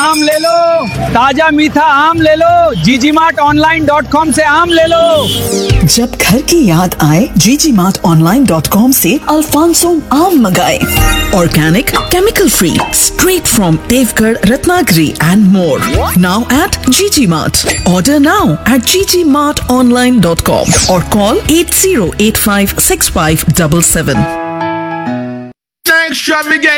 आम ले लो, ताजा मीठा आम ले लो, GGMartOnline.com से आम ले लो। जब घर की याद आए GGMartOnline.com से अल्फांसो आम मंगाए। Organic, chemical free, straight from Devgarh, Ratnagiri and more. Now at GGMart. Order now at GGMartOnline.com or call 80856577. Extravagant.